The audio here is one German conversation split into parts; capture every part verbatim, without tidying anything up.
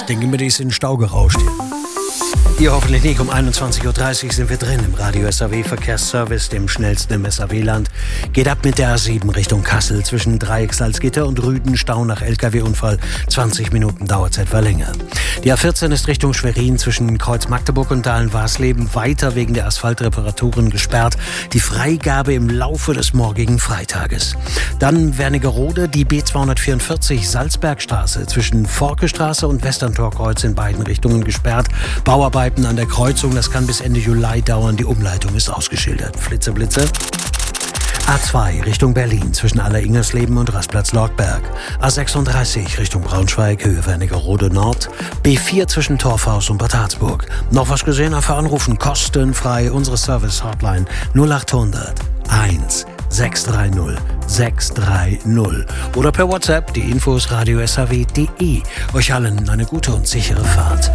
Denke mir, die ist in den Stau gerauscht hier. Hier hoffentlich nicht. Um einundzwanzig Uhr dreißig sind wir drin im Radio S A W Verkehrsservice, dem schnellsten im S A W-Land. Geht ab mit der A sieben Richtung Kassel zwischen Dreieck Salzgitter und Rüden. Stau nach L K W-Unfall. zwanzig Minuten dauert es etwa länger. Die A vierzehn ist Richtung Schwerin zwischen Kreuz Magdeburg und Dahlen-Warsleben weiter wegen der Asphaltreparaturen gesperrt. Die Freigabe im Laufe des morgigen Freitages. Dann Wernigerode, die B zweihundertvierundvierzig Salzbergstraße zwischen Forkestraße und Westerntorkreuz in beiden Richtungen gesperrt. Bauarbeiten an der Kreuzung, das kann bis Ende Juli dauern. Die Umleitung ist ausgeschildert. Flitze, Blitze. A zwei Richtung Berlin zwischen Aller-Ingersleben und Rastplatz Lortberg. A sechsunddreißig Richtung Braunschweig, Höhe Wernigerode Nord. B vier zwischen Torfhaus und Bad Harzburg. Noch was gesehen? Einfach anrufen. Kostenfrei. Unsere Service-Hotline null achthundert eins sechs drei null sechs drei null. Oder per WhatsApp die Infos radio s a w punkt de. Euch allen eine gute und sichere Fahrt.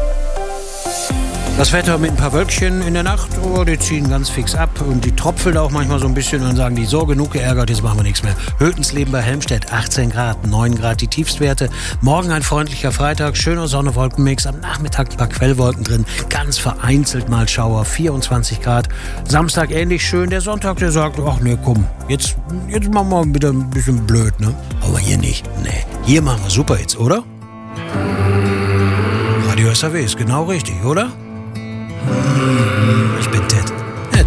Das Wetter mit ein paar Wölkchen in der Nacht, oh, die ziehen ganz fix ab und die tropfeln auch manchmal so ein bisschen und dann sagen die, so genug geärgert, jetzt machen wir nichts mehr. Hötensleben bei Helmstedt, achtzehn Grad, neun Grad die Tiefstwerte. Morgen ein freundlicher Freitag, schöner Sonne-Wolkenmix, am Nachmittag ein paar Quellwolken drin, ganz vereinzelt mal Schauer, vierundzwanzig Grad. Samstag ähnlich schön, der Sonntag, der sagt, ach ne, komm, jetzt, jetzt machen wir wieder ein bisschen blöd, ne? Aber hier nicht, ne. Hier machen wir super jetzt, oder? Radio S A W ist genau richtig, oder? Ich bin Ted.